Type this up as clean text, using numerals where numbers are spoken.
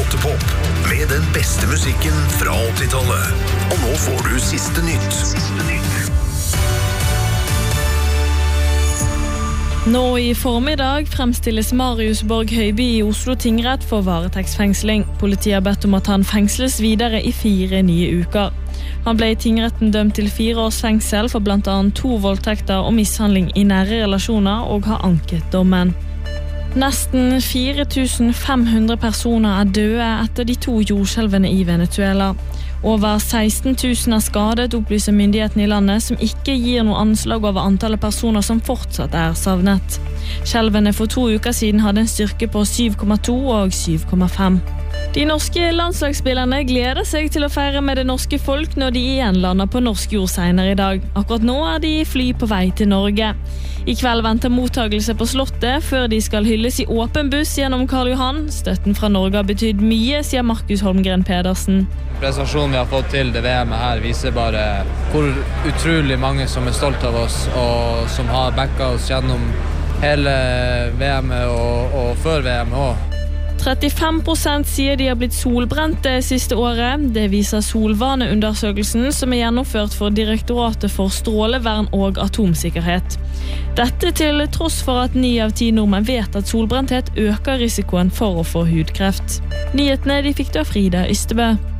Låtepop med den beste musikken fra 80-tallet. Og nå får du siste nytt. Nå i formiddag fremstilles Marius Borg Høiby i Oslo tingrett for varetektsfengsling. Politiet har bedt om at han fengsles videre i 4 nye uker. Han ble i tingretten dømt til 4 års fengsel for blant annet 2 voldtekter og mishandling i nære relasjoner og har anket dommen. Nesten 4500 personer døde etter de 2 jordskjelvene i Venezuela. Over 16 000 skadet, opplyser myndighetene i landet, som ikke gir noe anslag over antallet personer som fortsatt savnet. Skjelvene for 2 uker siden hadde en styrke på 7,2 og 7,5. De norske landslagsspillerne gleder seg til å feire med det norske folk når de igjen lander på norsk jord senere i dag. Akkurat nå de i fly på vei til Norge. I kveld venter mottagelse på Slottet før de skal hylles i åpen buss gjennom Karl Johan. Støtten fra Norge har betydd mye, sier Markus Holmgren Pedersen. Prestasjonen vi har fått til det VM her viser bare hvor utrolig mange som stolt av oss og som har backet oss gjennom hele VM og før VM også. 35% sier de har blitt solbrent det siste året. Det viser solvaneundersøkelsen som gjennomført for Direktoratet for strålevern og atomsikkerhet. Dette til tross for at 9 av 10 nordmenn vet at solbrenthet øker risikoen for å få hudkreft. Nyhetene de fikk av Frida Ystebø.